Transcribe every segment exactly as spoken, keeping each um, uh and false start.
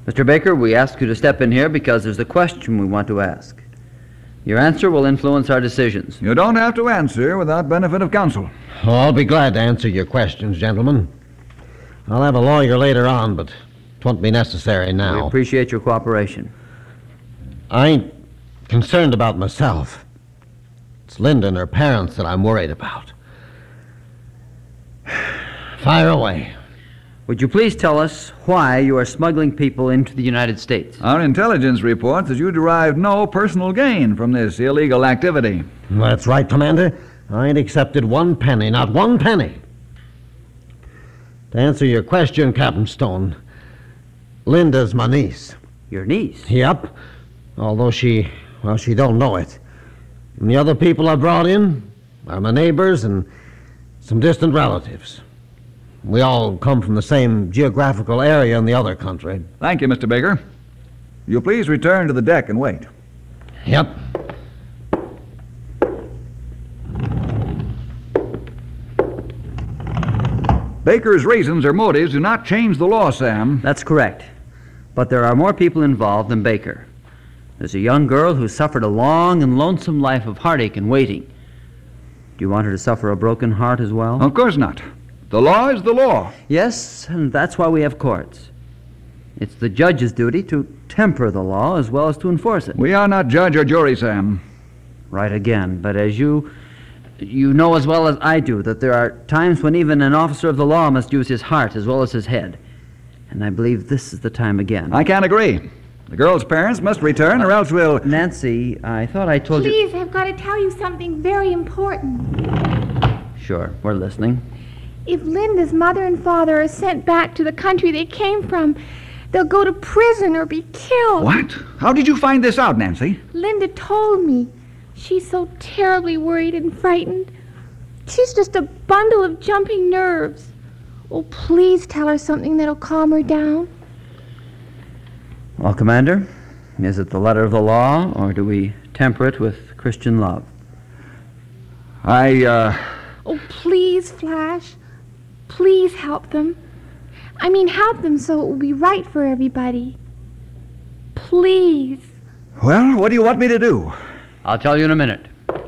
Mister Baker, we ask you to step in here because there's a question we want to ask. Your answer will influence our decisions. You don't have to answer without benefit of counsel. Oh, I'll be glad to answer your questions, gentlemen. I'll have a lawyer later on, but it won't be necessary now. We appreciate your cooperation. I ain't concerned about myself. It's Linda and her parents that I'm worried about. Fire away. Would you please tell us why you are smuggling people into the United States? Our intelligence reports that you derived no personal gain from this illegal activity. That's right, Commander. I ain't accepted one penny, not one penny. To answer your question, Captain Stone, Linda's my niece. Your niece? Yep. Although she, well, she don't know it. And the other people I brought in are my neighbors and some distant relatives. We all come from the same geographical area in the other country. Thank you, Mister Baker. You'll please return to the deck and wait. Yep. Baker's reasons or motives do not change the law, Sam. That's correct. But there are more people involved than Baker. There's a young girl who suffered a long and lonesome life of heartache and waiting. Do you want her to suffer a broken heart as well? Of course not. The law is the law. Yes, and that's why we have courts. It's the judge's duty to temper the law as well as to enforce it. We are not judge or jury, Sam. Right again, but as you you know as well as I do that there are times when even an officer of the law must use his heart as well as his head. And I believe this is the time again. I can't agree. The girl's parents must return or else we'll... Nancy, I thought I told Please, you... I've got to tell you something very important. Sure, we're listening. If Linda's mother and father are sent back to the country they came from, they'll go to prison or be killed. What? How did you find this out, Nancy? Linda told me. She's so terribly worried and frightened. She's just a bundle of jumping nerves. Oh, please tell her something that'll calm her down. Well, Commander, is it the letter of the law, or do we temper it with Christian love? I, uh... Oh, please, Flash. Please help them. I mean, help them so it will be right for everybody. Please. Well, what do you want me to do? I'll tell you in a minute.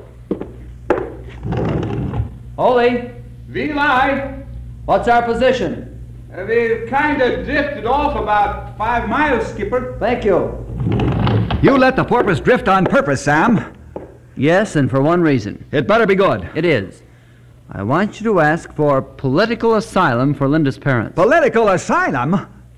Holy, V-Lie, what's our position? uh, we've kind of drifted off about five miles, Skipper. Thank you. You let the porpoise drift on purpose, Sam. Yes, and for one reason. It better be good. It is. I want you to ask for political asylum for Linda's parents. Political asylum?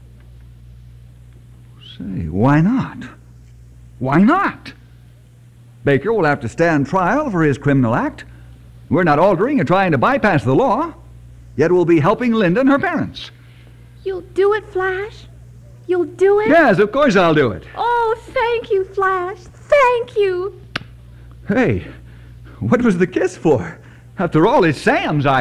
Say, why not? Why not? Baker will have to stand trial for his criminal act. We're not altering or trying to bypass the law, yet we'll be helping Linda and her parents. You'll do it, Flash? You'll do it? Yes, of course I'll do it. Oh, thank you, Flash. Thank you. Hey, what was the kiss for? After all, it's Sam's idea.